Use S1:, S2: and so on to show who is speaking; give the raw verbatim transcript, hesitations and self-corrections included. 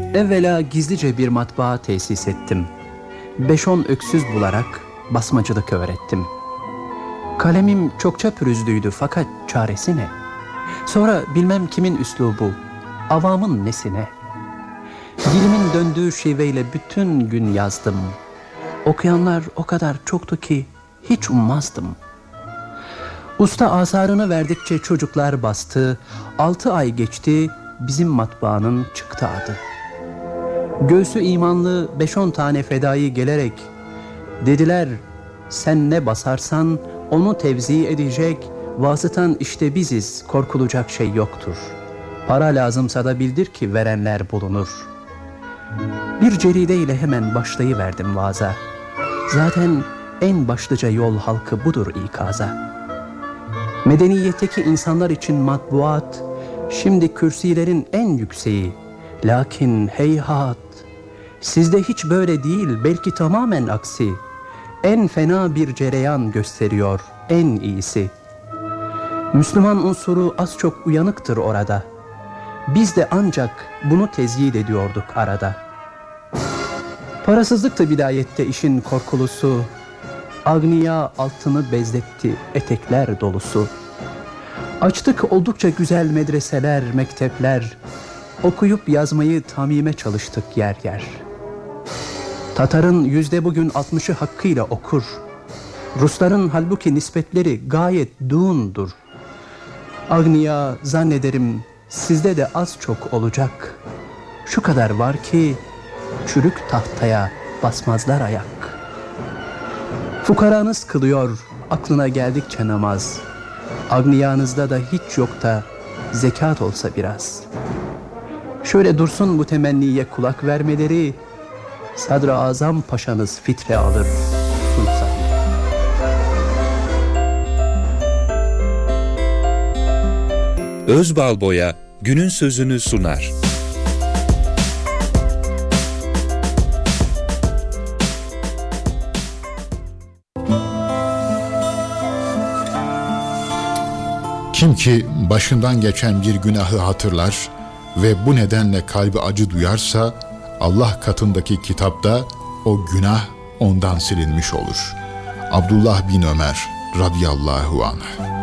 S1: Evvela gizlice bir matbaa tesis ettim. Beş on öksüz bularak basmacılık öğrettim. Kalemim çokça pürüzlüydü fakat çaresi ne? Sonra bilmem kimin üslubu, avamın nesine? Dilimin döndüğü şiveyle bütün gün yazdım. Okuyanlar o kadar çoktu ki hiç ummazdım. Usta asarını verdikçe çocuklar bastı. Altı ay geçti, bizim matbaanın çıktı adı. Göğsü imanlı beş on tane fedai gelerek dediler, sen ne basarsan onu tevzi edecek, vasıtan işte biziz, korkulacak şey yoktur. Para lazımsa da bildir ki verenler bulunur. Bir cerideyle hemen başlayıverdim vaaza. Zaten en başlıca yol halkı budur ikaza. Medeniyetteki insanlar için matbuat, şimdi kürsilerin en yükseği. Lakin heyhat, sizde hiç böyle değil, belki tamamen aksi. En fena bir cereyan gösteriyor, en iyisi. Müslüman unsuru az çok uyanıktır orada. Biz de ancak bunu tezyid ediyorduk arada. Parasızlıktı bidayette işin korkulusu. Agniya altını bezletti, etekler dolusu. Açtık oldukça güzel medreseler, mektepler. Okuyup yazmayı tamime çalıştık yer yer. Tatarın yüzde bugün altmışı hakkıyla okur. Rusların halbuki nispetleri gayet duğundur. Agniya zannederim sizde de az çok olacak. Şu kadar var ki çürük tahtaya basmazlar ayak. Fukaranız kılıyor aklına geldikçe namaz. Agniyanızda da hiç yok da zekat olsa biraz. Şöyle dursun bu temenniye kulak vermeleri, Sadr-ı Azam Paşanız fitre alır sunsa.
S2: Özbalboya günün sözünü sunar.
S3: Kim ki başından geçen bir günahı hatırlar ve bu nedenle kalbi acı duyarsa, Allah katındaki kitapta o günah ondan silinmiş olur. Abdullah bin Ömer radıyallahu anh.